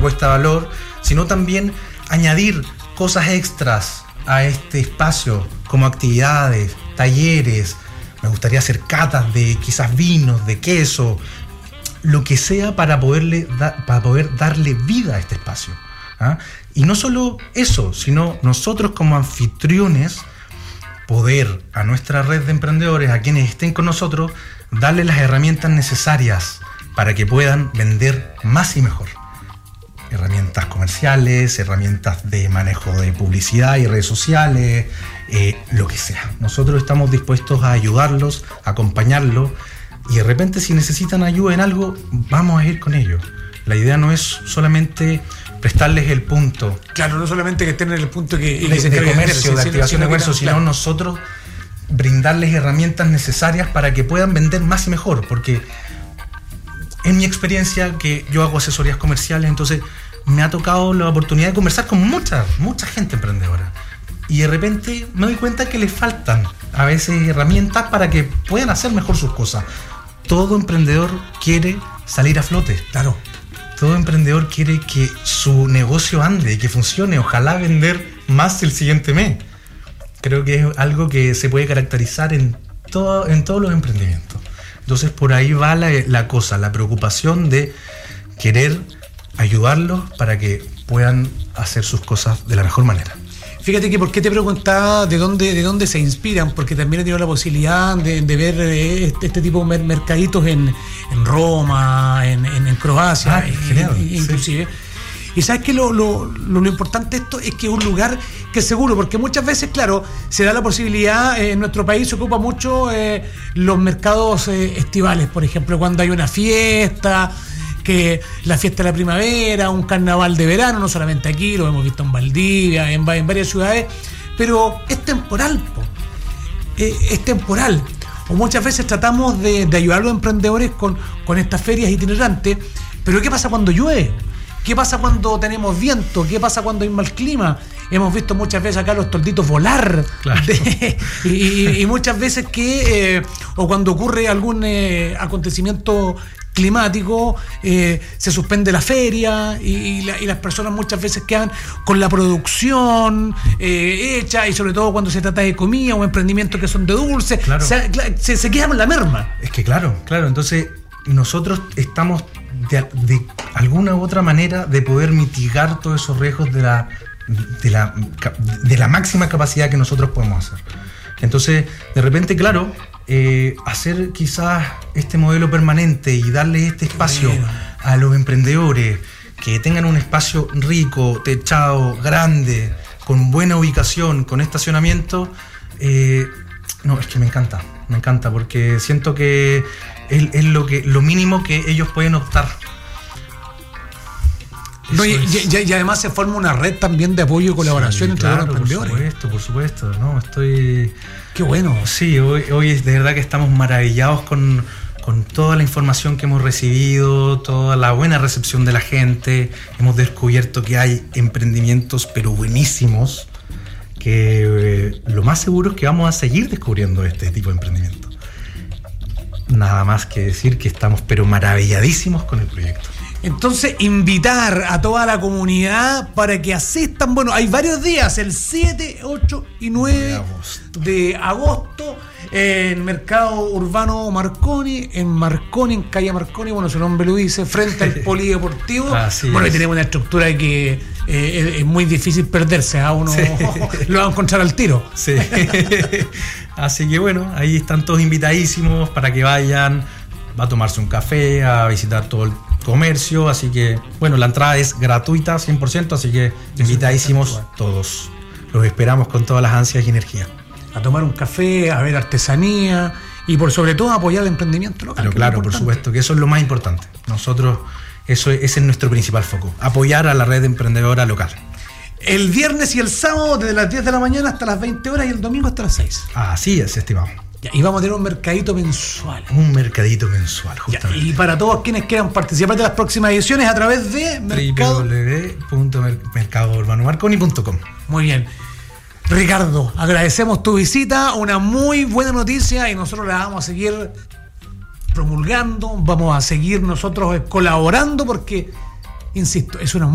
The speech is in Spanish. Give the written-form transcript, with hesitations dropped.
propuesta de valor, sino también añadir cosas extras a este espacio, como actividades, talleres. Me gustaría hacer catas de quizás vinos, de queso, lo que sea para poder darle vida a este espacio. ¿Ah? Y no solo eso, sino nosotros como anfitriones, poder a nuestra red de emprendedores, a quienes estén con nosotros, darle las herramientas necesarias para que puedan vender más y mejor. Herramientas comerciales, herramientas de manejo de publicidad y redes sociales, lo que sea. Nosotros estamos dispuestos a ayudarlos, a acompañarlos, y de repente si necesitan ayuda en algo, vamos a ir con ellos. La idea no es solamente prestarles el punto. Claro, no solamente que estén en el punto de comercio, de activación de comercio, sino nosotros brindarles herramientas necesarias para que puedan vender más y mejor, porque en mi experiencia, que yo hago asesorías comerciales, entonces me ha tocado la oportunidad de conversar con mucha gente emprendedora, y de repente me doy cuenta que les faltan a veces herramientas para que puedan hacer mejor sus cosas. Todo emprendedor quiere salir a flote. Claro. Todo emprendedor quiere que su negocio ande, que funcione, ojalá vender más el siguiente mes. Creo que es algo que se puede caracterizar en todos los emprendimientos. Entonces por ahí va la cosa, la preocupación de querer ayudarlos para que puedan hacer sus cosas de la mejor manera. Fíjate que por qué te preguntaba de dónde se inspiran, porque también he tenido la posibilidad de ver este tipo de mercaditos en Roma, en Croacia, genial, inclusive. Sí. Y sabes que lo importante de esto es que es un lugar que es seguro, porque muchas veces, claro, se da la posibilidad, en nuestro país se ocupa mucho los mercados estivales, por ejemplo, cuando hay una fiesta, que la fiesta de la primavera, un carnaval de verano, no solamente aquí, lo hemos visto en Valdivia, en varias ciudades, pero es temporal, es temporal. O muchas veces tratamos de ayudar a los emprendedores con estas ferias itinerantes, pero ¿qué pasa cuando llueve? ¿Qué pasa cuando tenemos viento? ¿Qué pasa cuando hay mal clima? Hemos visto muchas veces acá los tolditos volar. Claro. Y muchas veces o cuando ocurre algún acontecimiento climático, se suspende la feria y las personas muchas veces quedan con la producción hecha, y sobre todo cuando se trata de comida o emprendimientos que son de dulce, claro. se quedan en la merma. Es que claro, entonces nosotros estamos de alguna u otra manera de poder mitigar todos esos riesgos de la máxima capacidad que nosotros podemos hacer. Entonces, de repente, claro, hacer quizás este modelo permanente y darle este espacio a los emprendedores, que tengan un espacio rico, techado, grande, con buena ubicación, con estacionamiento, no, es que me encanta, porque siento que es lo mínimo que ellos pueden optar. No, y además se forma una red también de apoyo y colaboración entre los emprendedores. Por supuesto, no, estoy... Qué bueno. Sí, hoy es de verdad que estamos maravillados con toda la información que hemos recibido, toda la buena recepción de la gente. Hemos descubierto que hay emprendimientos pero buenísimos, que lo más seguro es que vamos a seguir descubriendo este tipo de emprendimientos. Nada más que decir que estamos pero maravilladísimos con el proyecto. Entonces, invitar a toda la comunidad para que asistan. Bueno, hay varios días, el 7, 8 y 9 de agosto, en Mercado Urbano Marconi, en calle Marconi, bueno, su nombre lo dice, frente al Polideportivo. Bueno, y tenemos una estructura que es muy difícil perderse, uno lo va a encontrar al tiro. Sí. Así que bueno, ahí están todos invitadísimos para que vayan a tomarse un café, a visitar todo el comercio, así que bueno, la entrada es gratuita 100%, así que invitadísimos todos. Los esperamos con todas las ansias y energía. A tomar un café, a ver artesanía y por sobre todo apoyar el emprendimiento local. Pero claro, por supuesto, que eso es lo más importante. Nosotros, ese es nuestro principal foco, apoyar a la red emprendedora local. El viernes y el sábado desde las 10 de la mañana hasta las 20 horas y el domingo hasta las 6. Así es, estimado. Y vamos a tener un mercadito mensual. Un mercadito mensual, justamente. Y para todos quienes quieran participar de las próximas ediciones a través de www.mercadourbanomarconi.com. Muy bien. Ricardo, agradecemos tu visita, una muy buena noticia y nosotros la vamos a seguir promulgando, vamos a seguir nosotros colaborando porque, insisto, es una